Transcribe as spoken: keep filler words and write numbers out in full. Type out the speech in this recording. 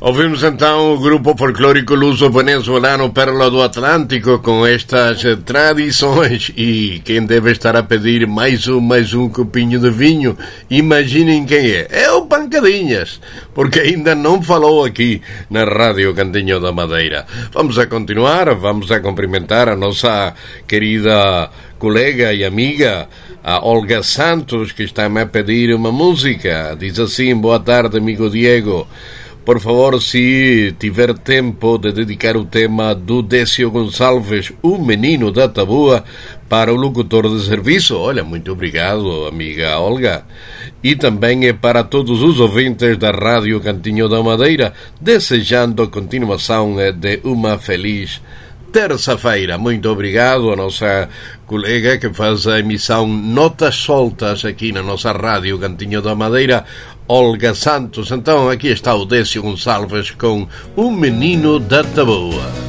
Ouvimos então o grupo folclórico luso-venezuelano Pérola do Atlântico com estas tradições. E quem deve estar a pedir mais um, mais um copinho de vinho, imaginem quem é. É o Pancadinhas, porque ainda não falou aqui na Rádio Cantinho da Madeira. Vamos a continuar, vamos a cumprimentar a nossa querida colega e amiga, a Olga Santos, que está-me a pedir uma música. Diz assim: boa tarde, amigo Diego. Por favor, se tiver tempo de dedicar o tema do Décio Gonçalves, o menino da Taboa, para o locutor de serviço. Olha, muito obrigado, amiga Olga. E também é para todos os ouvintes da Rádio Cantinho da Madeira, desejando a continuação de uma feliz terça-feira. Muito obrigado a nossa colega que faz a emissão Notas Soltas aqui na nossa Rádio Cantinho da Madeira, Olga Santos. Então aqui está o Décio Gonçalves com O Menino da Taboa.